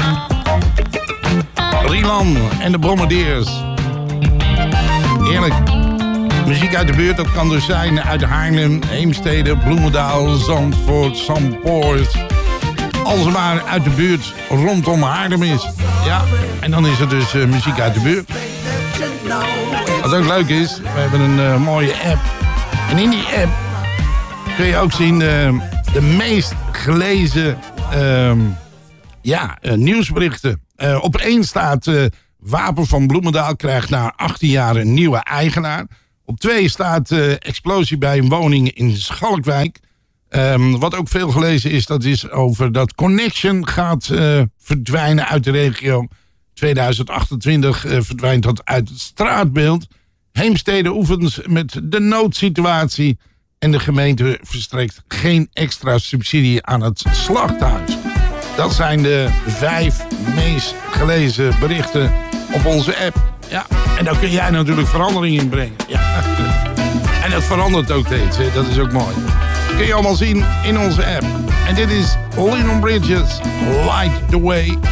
Rilan en de Bombardiers. Eerlijk. Muziek uit de buurt, dat kan dus zijn uit Haarlem, Heemstede, Bloemendaal, Zandvoort, Zandpoort. Als het maar uit de buurt rondom Haarlem is. Ja, en dan is het dus muziek uit de buurt. Wat ook leuk is, we hebben een mooie app. En in die app kun je ook zien de meest gelezen nieuwsberichten. Op 1 staat Wapen van Bloemendaal krijgt na 18 jaar een nieuwe eigenaar. Op 2 staat explosie bij een woning in Schalkwijk. Wat ook veel gelezen is, dat is over dat Connection gaat verdwijnen uit de regio. 2028 verdwijnt dat uit het straatbeeld. Heemstede oefent met de noodsituatie. En de gemeente verstrekt geen extra subsidie aan het slachthuis. Dat zijn de 5 meest gelezen berichten op onze app. Ja, en daar kun jij natuurlijk verandering in brengen. Ja. En dat verandert ook steeds, hè. Dat is ook mooi. Dat kun je allemaal zien in onze app. En dit is Leon Bridges, Light the Way.